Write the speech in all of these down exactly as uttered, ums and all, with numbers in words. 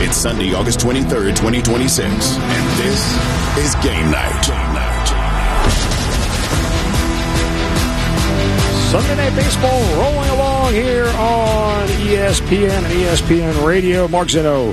It's Sunday, August twenty-third, twenty twenty-six, and this is Game Night. Game Night. Sunday Night Baseball rolling along here on E S P N and E S P N Radio. Mark Zinno,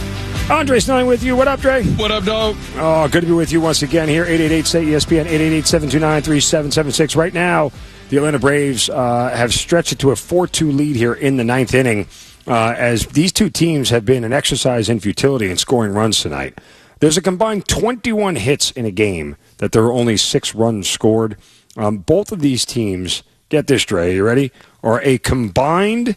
Andre Snelling with you. What up, Dre? What up, dog? Oh, good to be with you once again here. eight eight eight, S A Y, E S P N, eight eight eight, seven two nine, three seven seven six. Right now, the Atlanta Braves uh, have stretched it to a four two lead here in the ninth inning. Uh, as these two teams have been an exercise in futility in scoring runs tonight. There's a combined twenty-one hits in a game that there are only six runs scored. Um, both of these teams, get this, Dre, you ready, are a combined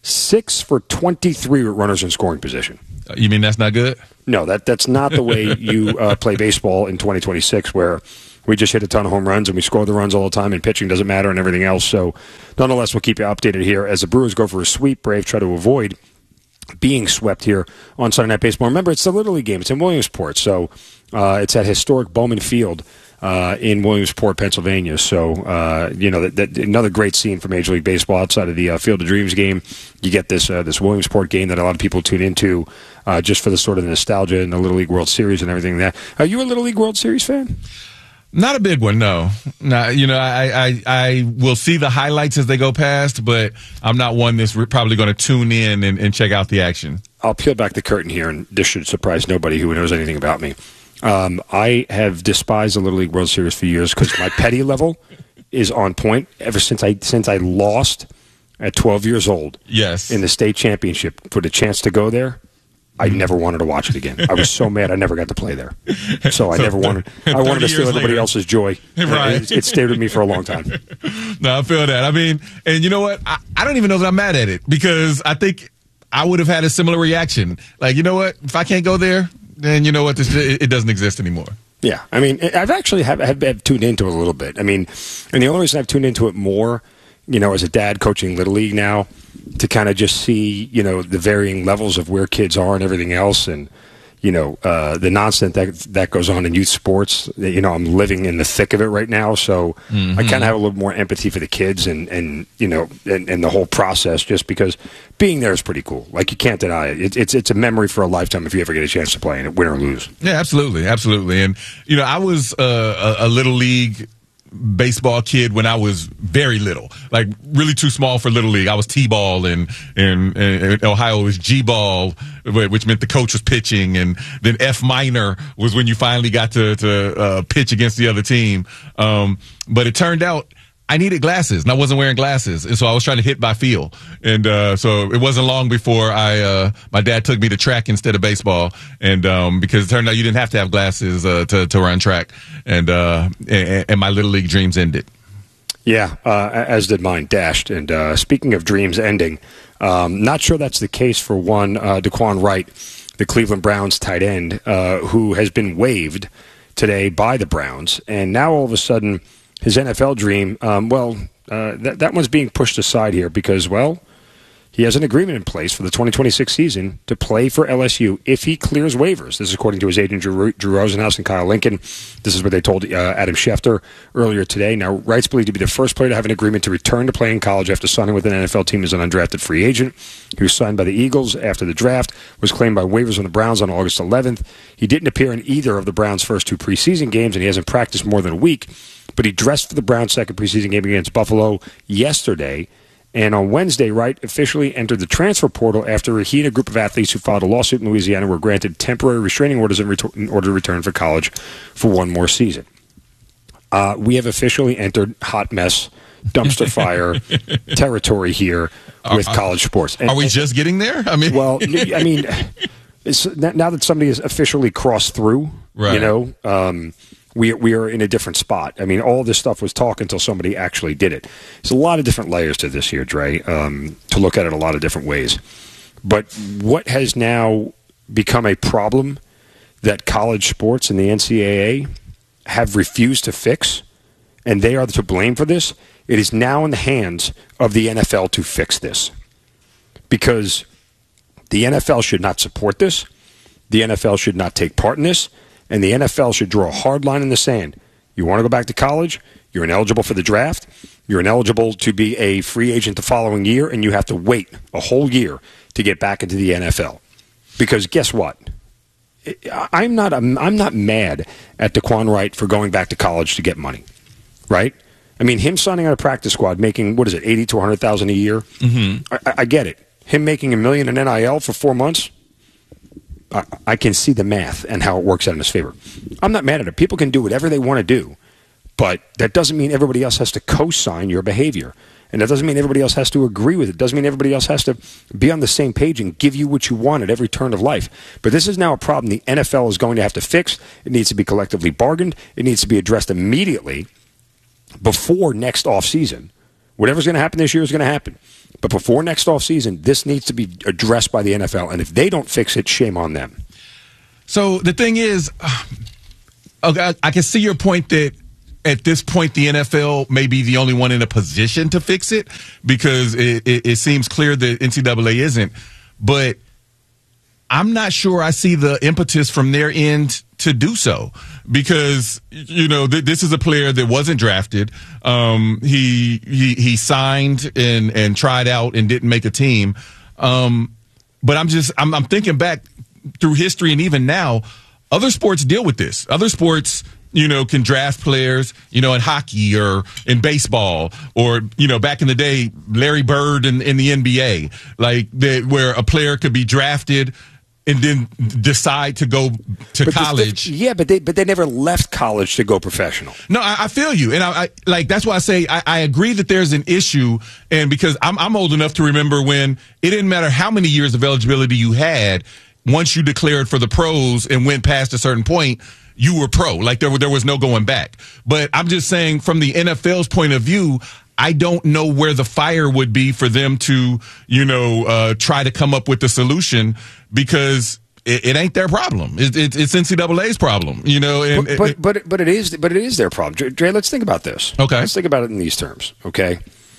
six for twenty-three with runners in scoring position. You mean that's not good? No, that that's not the way you uh, play baseball in twenty twenty-six, where we just hit a ton of home runs and we score the runs all the time and pitching doesn't matter and everything else. So nonetheless, we'll keep you updated here as the Brewers go for a sweep. Braves try to avoid being swept here on Sunday Night Baseball. Remember, it's the Little League game. It's in Williamsport. So uh, it's at historic Bowman Field uh, in Williamsport, Pennsylvania. So, uh, you know, that, that, another great scene for Major League Baseball outside of the uh, Field of Dreams game. You get this uh, this Williamsport game that a lot of people tune into uh, just for the sort of nostalgia in the Little League World Series and everything like that. Are you a Little League World Series fan? Not a big one, no. No, you know, I, I I will see the highlights as they go past, but I'm not one that's probably going to tune in and, and check out the action. I'll peel back the curtain here, and this should surprise nobody who knows anything about me. Um, I have despised the Little League World Series for years because my petty level is on point ever since I since I lost at twelve years old. Yes. In the state championship for the chance to go there. I never wanted to watch it again. I was so mad I never got to play there. So I so never wanted I wanted to steal everybody later. else's joy. Right. It, it stayed with me for a long time. No, I feel that. I mean, and you know what? I, I don't even know that I'm mad at it because I think I would have had a similar reaction. Like, you know what? If I can't go there, then you know what? This, it, it doesn't exist anymore. Yeah. I mean, I've actually have, have, have tuned into it a little bit. I mean, and the only reason I've tuned into it more, you know, as a dad coaching Little League now, to kind of just see, you know, the varying levels of where kids are and everything else, and, you know, uh, the nonsense that that goes on in youth sports. You know, I'm living in the thick of it right now, so mm-hmm. I kind of have a little more empathy for the kids and, and you know, and, and the whole process, just because being there is pretty cool. Like, you can't deny it. it. It's it's a memory for a lifetime if you ever get a chance to play in it, win or lose. Yeah, absolutely, absolutely. And, you know, I was uh, a, a Little League baseball kid when I was very little, like really too small for Little League. I was T-ball, and and, and Ohio was G-ball, which meant the coach was pitching, and then F minor was when you finally got to to uh, pitch against the other team. Um, but it turned out I needed glasses, and I wasn't wearing glasses, and so I was trying to hit by feel. And uh, so it wasn't long before I uh, my dad took me to track instead of baseball, and um, because it turned out you didn't have to have glasses uh, to to run track, and, uh, and and my Little League dreams ended. Yeah, uh, as did mine, dashed. And uh, speaking of dreams ending, um, not sure that's the case for one uh, Daquan Wright, the Cleveland Browns tight end, uh, who has been waived today by the Browns, and now all of a sudden, his N F L dream, um, well, uh, that, that one's being pushed aside here because, well, he has an agreement in place for the twenty twenty-six season to play for L S U if he clears waivers. This is according to his agent, Drew, Drew Rosenhaus and Kyle Lincoln. This is what they told uh, Adam Schefter earlier today. Now, Wright's believed to be the first player to have an agreement to return to play in college after signing with an N F L team as an undrafted free agent. He was signed by the Eagles after the draft, was claimed by waivers on the Browns on August eleventh. He didn't appear in either of the Browns' first two preseason games, and he hasn't practiced more than a week. But he dressed for the Browns' second preseason game against Buffalo yesterday. And on Wednesday, Wright officially entered the transfer portal after he and a group of athletes who filed a lawsuit in Louisiana were granted temporary restraining orders in, ret- in order to return for college for one more season. Uh, we have officially entered hot mess, dumpster fire territory here with uh, college sports. And, are we just getting there? I mean, well, I mean, it's, now that somebody has officially crossed through, right. you know, um, we we are in a different spot. I mean, all this stuff was talk until somebody actually did it. There's a lot of different layers to this here, Dre, um, to look at it a lot of different ways. But what has now become a problem that college sports and the N C double A have refused to fix, and they are to blame for this, it is now in the hands of the N F L to fix this. Because the N F L should not support this, the N F L should not take part in this, and the N F L should draw a hard line in the sand. You want to go back to college? You're ineligible for the draft. You're ineligible to be a free agent the following year, and you have to wait a whole year to get back into the N F L. Because guess what? I'm not I'm not mad at Daquan Wright for going back to college to get money, right? I mean, him signing on a practice squad, making, what is it, eighty to one hundred thousand a year? Mm-hmm. I, I get it. Him making a million in N I L for four months, I, I can see the math and how it works out in his favor. I'm not mad at it. People can do whatever they want to do, but that doesn't mean everybody else has to co-sign your behavior. And that doesn't mean everybody else has to agree with it. It doesn't mean everybody else has to be on the same page and give you what you want at every turn of life. But this is now a problem the N F L is going to have to fix. It needs to be collectively bargained. It needs to be addressed immediately before next offseason. Whatever's going to happen this year is going to happen. But before next offseason, this needs to be addressed by the N F L. And if they don't fix it, shame on them. So the thing is, okay, I can see your point that at this point, the N F L may be the only one in a position to fix it because it, it, it seems clear that N C double A isn't. But I'm not sure I see the impetus from their end to do so because, you know, th- this is a player that wasn't drafted. Um, he, he, he signed and, and tried out and didn't make a team. Um, but I'm just, I'm, I'm thinking back through history and even now, other sports deal with this. Other sports, you know, can draft players, you know, in hockey or in baseball or, you know, back in the day, Larry Bird in, in the N B A, like that, where a player could be drafted and then decide to go to but college. The, yeah, but they but they never left college to go professional. No, I, I feel you, and I, I like that's why I say I, I agree that there's an issue, and because I'm I'm old enough to remember when it didn't matter how many years of eligibility you had, once you declared for the pros and went past a certain point, you were pro. Like there, there was no going back. But I'm just saying from the N F L's point of view, I don't know where the fire would be for them to, you know, uh, try to come up with the solution because it, it ain't their problem. It, it, it's N C double A's problem, you know. And, but, but, but, but it is but it is their problem. Dre, Dre, let's think about this. Okay. Let's think about it in these terms, okay?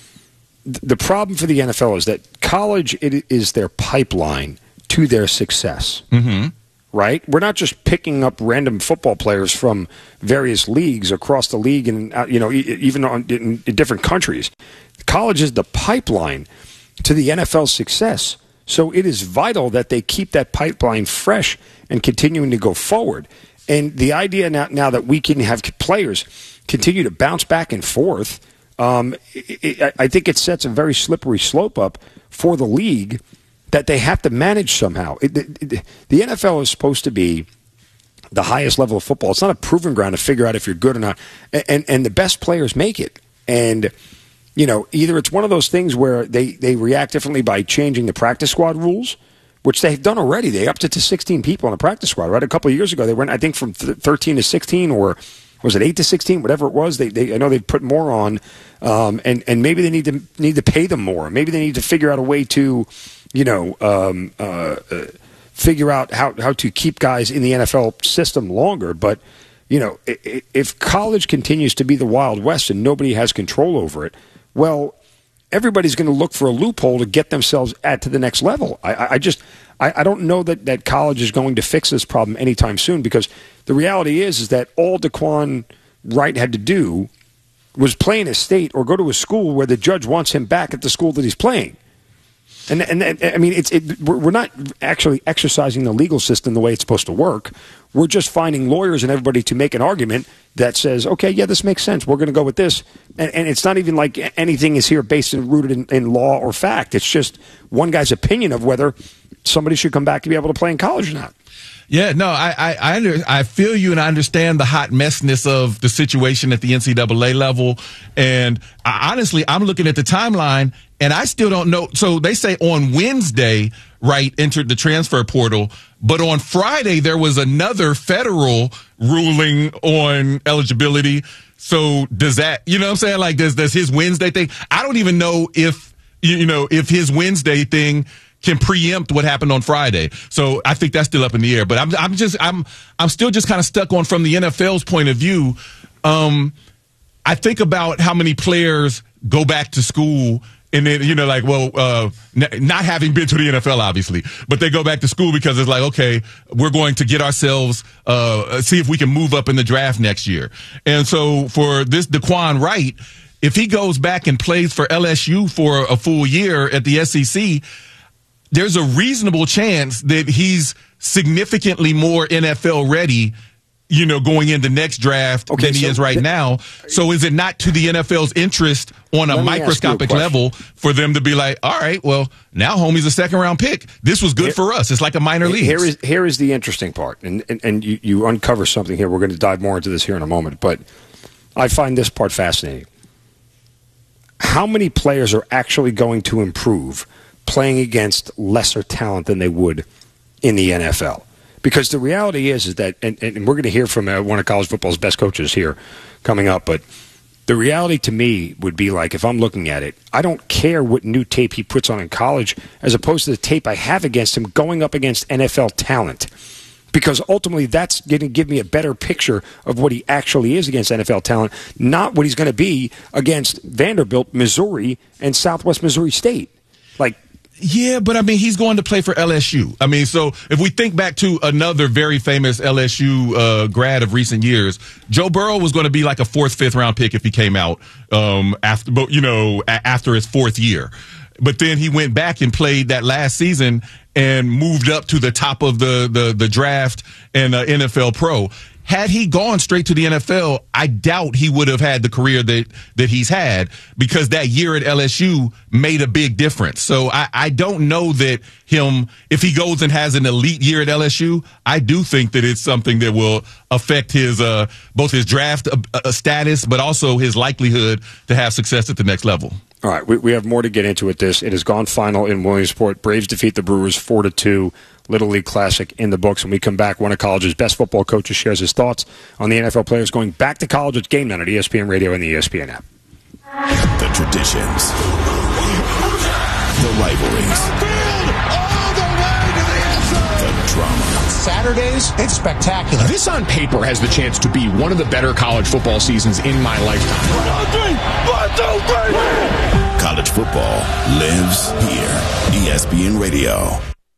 The problem for the N F L is that college it is their pipeline to their success. Mm-hmm. Right? We're not just picking up random football players from various leagues across the league and, you know, even on, in, in different countries. College is the pipeline to the N F L's success. So it is vital that they keep that pipeline fresh and continuing to go forward. And the idea now, now that we can have players continue to bounce back and forth, um, it, it, I think it sets a very slippery slope up for the league that they have to manage somehow. It, it, it, the N F L is supposed to be the highest level of football. It's not a proving ground to figure out if you're good or not. And, and, and the best players make it. And, you know, either it's one of those things where they, they react differently by changing the practice squad rules, which they've done already. They upped it to sixteen people on the practice squad, right? A couple of years ago, they went, I think, from thirteen to sixteen, or was it eight to sixteen, whatever it was. They, they I know they've put more on, um, and, and maybe they need to need to pay them more. Maybe they need to figure out a way to, you know, um, uh, uh, figure out how, how to keep guys in the N F L system longer. But, you know, if college continues to be the Wild West and nobody has control over it, well, everybody's going to look for a loophole to get themselves at to the next level. I, I just, I, I don't know that, that college is going to fix this problem anytime soon, because the reality is, is that all Daquan Wright had to do was play in a state or go to a school where the judge wants him back at the school that he's playing. And, and, and I mean, it's it, we're not actually exercising the legal system the way it's supposed to work. We're just finding lawyers and everybody to make an argument that says, okay, yeah, this makes sense. We're going to go with this. And, and it's not even like anything is here based and rooted in, in law or fact. It's just one guy's opinion of whether somebody should come back to be able to play in college or not. Yeah, no, I I I, under, I feel you, and I understand the hot messness of the situation at the N C double A level. And I, honestly, I'm looking at the timeline, and I still don't know. So they say on Wednesday, Wright entered the transfer portal, but on Friday there was another federal ruling on eligibility. So does that, you know what I'm saying? Like, does does his Wednesday thing? I don't even know if you know if his Wednesday thing can preempt what happened on Friday. So I think that's still up in the air. But I'm I'm just I'm I'm still just kind of stuck on from the N F L's point of view. Um, I think about how many players go back to school and then, you know, like, well, uh, n- not having been to the N F L, obviously, but they go back to school because it's like, okay, we're going to get ourselves, uh, see if we can move up in the draft next year. And so for this Daquan Wright, if he goes back and plays for L S U for a full year at the S E C, there's a reasonable chance that he's significantly more N F L ready, you know, going in the next draft okay, than so he is right th- now. So is it not to the N F L's interest on a microscopic a level for them to be like, all right, well, now homie's a second round pick. This was good here, for us. It's like a minor league. Here is here is the interesting part. And, and, and you, you uncover something here. We're going to dive more into this here in a moment. But I find this part fascinating. How many players are actually going to improve playing against lesser talent than they would in the N F L? Because the reality is, is that, and, and we're going to hear from uh, one of college football's best coaches here coming up, but the reality to me would be like, if I'm looking at it, I don't care what new tape he puts on in college as opposed to the tape I have against him going up against N F L talent. Because ultimately that's going to give me a better picture of what he actually is against N F L talent, not what he's going to be against Vanderbilt, Missouri, and Southwest Missouri State. Like, yeah, but I mean, he's going to play for L S U. I mean, so if we think back to another very famous L S U uh, grad of recent years, Joe Burrow was going to be like a fourth, fifth round pick if he came out um, after, you know, after his fourth year. But then he went back and played that last season and moved up to the top of the the, the draft and uh, N F L pro. Had he gone straight to the N F L, I doubt he would have had the career that, that he's had, because that year at L S U made a big difference. So I, I don't know that him, if he goes and has an elite year at L S U, I do think that it's something that will affect his uh, both his draft uh, uh, status, but also his likelihood to have success at the next level. All right, we, we have more to get into with this. It has gone final in Williamsport. Braves defeat the Brewers four to two. Little League Classic in the books. When we come back, one of college's best football coaches shares his thoughts on the N F L players going back to college. It's Game Night at E S P N Radio and the E S P N app. The traditions, the rivalries, the drama. Saturdays, it's spectacular. This on paper has the chance to be one of the better college football seasons in my lifetime. College football lives here. E S P N Radio.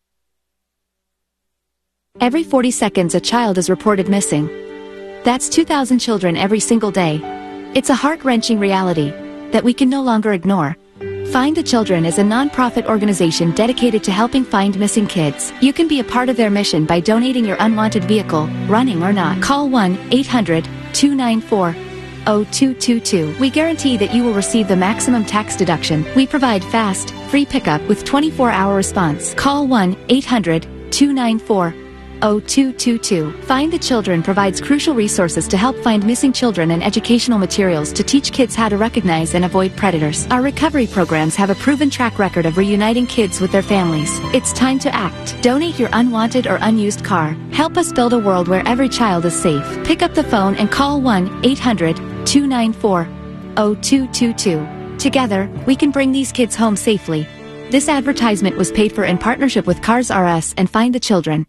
Every forty seconds, a child is reported missing. That's two thousand children every single day. It's a heart-wrenching reality that we can no longer ignore. Find the Children is a non-profit organization dedicated to helping find missing kids. You can be a part of their mission by donating your unwanted vehicle, running or not. Call one eight hundred two nine four zero two two two. We guarantee that you will receive the maximum tax deduction. We provide fast, free pickup with twenty-four hour response. Call one eight hundred two nine four zero two two two. Find the Children provides crucial resources to help find missing children and educational materials to teach kids how to recognize and avoid predators. Our recovery programs have a proven track record of reuniting kids with their families. It's time to act. Donate your unwanted or unused car. Help us build a world where every child is safe. Pick up the phone and call one eight hundred two nine four zero two two two. Together, we can bring these kids home safely. This advertisement was paid for in partnership with Cars R Us and Find the Children.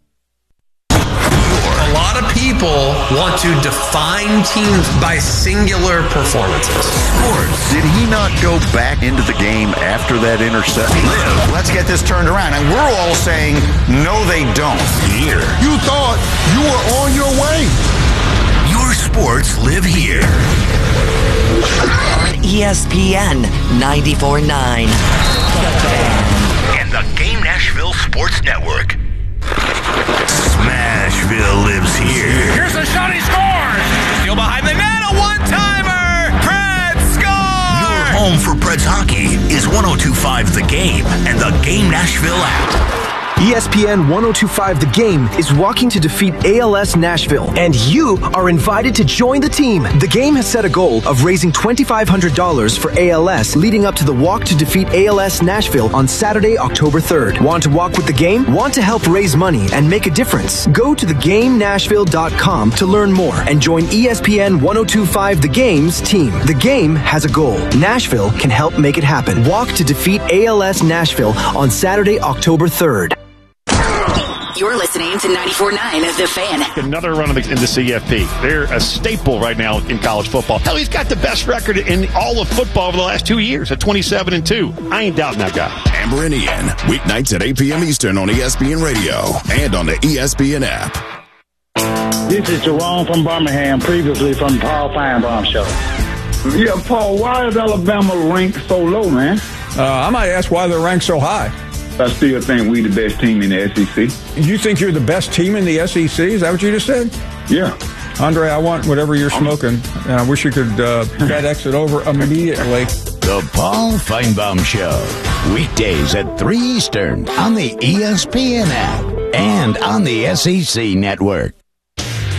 A lot of people want to define teams by singular performances. Sports. Did he not go back into the game after that interception? Live. Let's get this turned around. And we're all saying, no, they don't. Here. You thought you were on your way. Your sports live here. On E S P N ninety-four point nine. And the Game Nashville Sports Network. Smashville lives here. Here's a shot, he scores! Steal behind the net, a one-timer! Preds score! Your home for Preds hockey is one oh two point five The Game and the Game Nashville app. E S P N one oh two point five The Game is walking to defeat A L S Nashville, and you are invited to join the team. The Game has set a goal of raising twenty-five hundred dollars for A L S leading up to the Walk to Defeat A L S Nashville on Saturday, October third. Want to walk with the Game? Want to help raise money and make a difference? Go to the game nashville dot com to learn more and join E S P N one oh two point five The Game's team. The Game has a goal. Nashville can help make it happen. Walk to Defeat A L S Nashville on Saturday, October third. You're listening to ninety-four point nine of The Fan. Another run in the, in the C F P. They're a staple right now in college football. Hell, he's got the best record in all of football over the last two years at twenty-seven and two. I ain't doubting that guy. Amber and Ian, weeknights at eight p.m. Eastern on E S P N Radio and on the E S P N app. This is Jerome from Birmingham, previously from the Paul Feinbaum Show. Yeah, Paul, why is Alabama ranked so low, man? Uh, I might ask why they're ranked so high. I still think we the best team in the S E C. You think you're the best team in the S E C? Is that what you just said? Yeah. Andre, I want whatever you're smoking. And I wish you could uh, FedEx it over immediately. The Paul Feinbaum Show. Weekdays at three Eastern on the E S P N app and on the S E C Network.